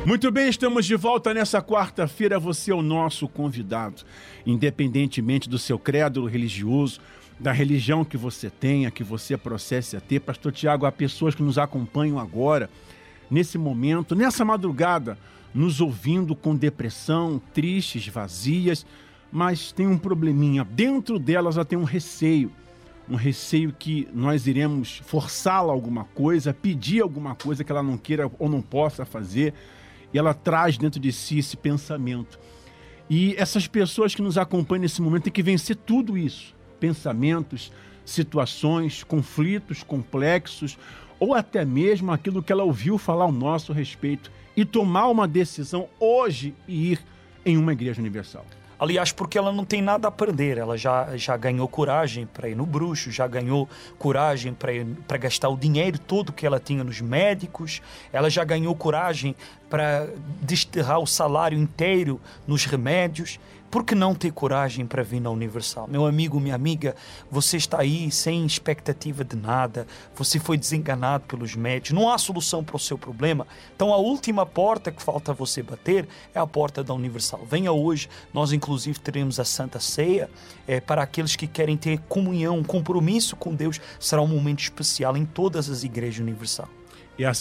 Muito bem, estamos de volta nessa quarta-feira. Você é o nosso convidado. Independentemente do seu credo religioso, da religião que você tenha, que você processe a ter. Pastor Tiago, há pessoas que nos acompanham agora, nesse momento, nessa madrugada, nos ouvindo com depressão, tristes, vazias, mas tem um probleminha. Dentro delas já tem um receio que nós iremos forçá-la a alguma coisa, pedir alguma coisa que ela não queira ou não possa fazer. E ela traz dentro de si esse pensamento. E essas pessoas que nos acompanham nesse momento têm que vencer tudo isso. Pensamentos, situações, conflitos complexos, ou até mesmo aquilo que ela ouviu falar ao nosso respeito. E tomar uma decisão hoje e ir em uma igreja universal. Aliás, porque ela não tem nada a perder. Ela já ganhou coragem para ir no bruxo, já ganhou coragem para gastar o dinheiro todo que ela tinha nos médicos, ela já ganhou coragem para desterrar o salário inteiro nos remédios. Por que não ter coragem para vir na Universal? Meu amigo, minha amiga, você está aí sem expectativa de nada, você foi desenganado pelos médicos, não há solução para o seu problema. Então a última porta que falta você bater é a porta da Universal. Venha hoje, nós inclusive teremos a Santa Ceia, para aqueles que querem ter comunhão, compromisso com Deus. Será um momento especial em todas as igrejas Universal.